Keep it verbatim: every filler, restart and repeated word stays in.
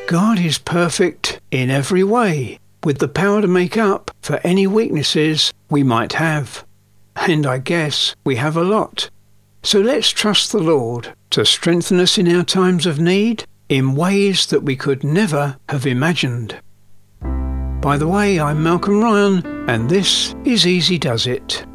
God is perfect in every way, with the power to make up for any weaknesses we might have. And I guess we have a lot. So let's trust the Lord to strengthen us in our times of need in ways that we could never have imagined. By the way, I'm Malcolm Ryan, and this is Easy Does It.